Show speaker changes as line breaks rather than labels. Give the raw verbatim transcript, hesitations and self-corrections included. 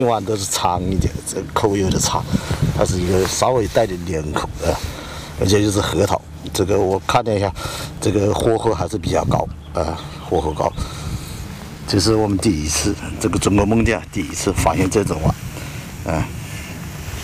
碗都是长一点，这口味有点长，它是一个稍微带点黏口的，而且就是核桃。这个我看了一下，这个火候还是比较高啊，火候高。这是我们第一次，这个中国梦店第一次发现这种碗，啊。